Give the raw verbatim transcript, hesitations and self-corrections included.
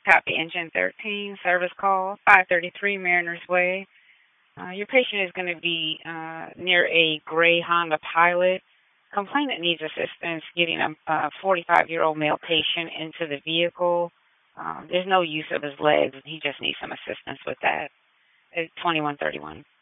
Copy engine thirteen, service call, five thirty-three Mariners Way. Uh, your patient is going to be uh, near a gray Honda Pilot. Complainant needs assistance getting a forty-five-year-old male patient into the vehicle. Um, there's no use of his legs. He just needs some assistance with that. It's twenty-one thirty-one.